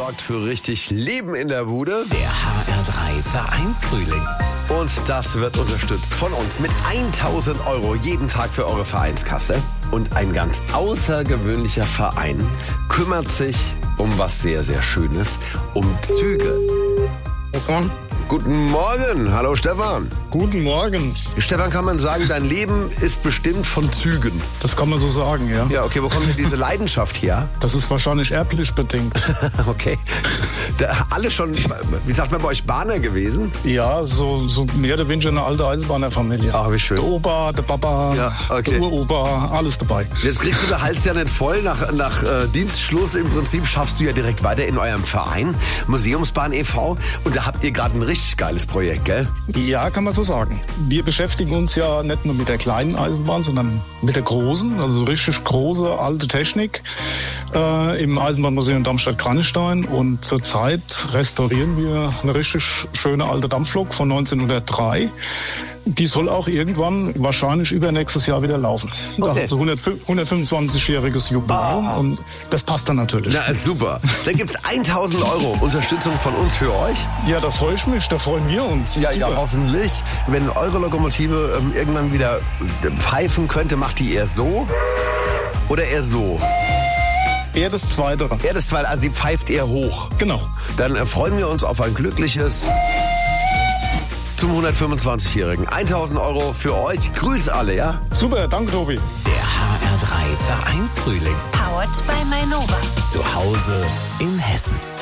sorgt für richtig Leben in der Bude. Der HR3 Vereinsfrühling. Und das wird unterstützt von uns mit 1.000 € jeden Tag für eure Vereinskasse. Und ein ganz außergewöhnlicher Verein kümmert sich um was sehr, sehr Schönes, um Züge. Stefan? Guten Morgen, hallo Stefan. Guten Morgen. Stefan, kann man sagen, dein Leben ist bestimmt von Zügen? Das kann man so sagen, ja. Ja, okay, wo kommt denn diese Leidenschaft her? Das ist wahrscheinlich erblich bedingt. Okay. Alle schon, wie sagt man bei euch, Bahner gewesen? Ja, so mehr oder weniger eine alte Eisenbahnerfamilie. Ach, wie schön. Der Opa, der Papa, Ja, okay. der Uropa, alles dabei. Jetzt kriegst du den Hals ja nicht voll. Nach Dienstschluss im Prinzip schaffst du ja direkt weiter in eurem Verein, Museumsbahn e.V. Und da habt ihr gerade ein richtig geiles Projekt, gell? Ja, kann man so sagen. Wir beschäftigen uns ja nicht nur mit der kleinen Eisenbahn, sondern mit der großen, also richtig große alte Technik im Eisenbahnmuseum Darmstadt-Kranichstein. Und zurzeit restaurieren wir eine richtig schöne alte Dampflok von 1903. Die soll auch irgendwann, wahrscheinlich übernächstes Jahr wieder laufen. Da Okay. hat sie 125-jähriges Jubiläum und das passt dann natürlich. Na, super. Dann gibt's 1.000 € Unterstützung von uns für euch. Ja, da freue ich mich, da freuen wir uns. Ja, Super. hoffentlich. Wenn eure Lokomotive irgendwann wieder pfeifen könnte, macht die eher so oder eher so? Eher das Zweite. Eher das zweite, also die pfeift eher hoch. Genau. Dann freuen wir uns auf ein glückliches zum 125-Jährigen. 1.000 € für euch. Grüß alle, ja? Super, danke Tobi. Der HR3 Vereinsfrühling. Powered by Mainova. Zu Hause in Hessen.